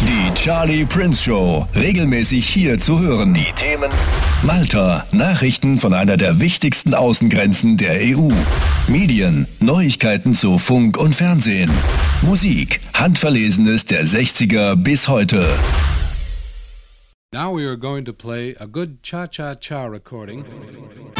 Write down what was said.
Die Charlie Prince Show, regelmäßig hier zu hören. Die Themen: Malta, Nachrichten von einer der wichtigsten Außengrenzen der EU. Medien, Neuigkeiten zu Funk und Fernsehen. Musik, Handverlesenes der 60er bis heute. Now we are going to play a good cha-cha-cha recording